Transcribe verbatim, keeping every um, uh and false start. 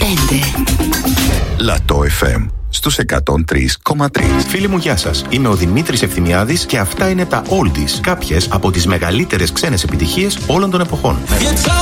πέντε. Λατό εφ εμ στους εκατόν τρία κόμμα τρία. Φίλοι μου, γεια σας. Είμαι ο Δημήτρης Ευθυμιάδης και αυτά είναι τα Oldies. Κάποιες από τις μεγαλύτερες ξένες επιτυχίες όλων των εποχών.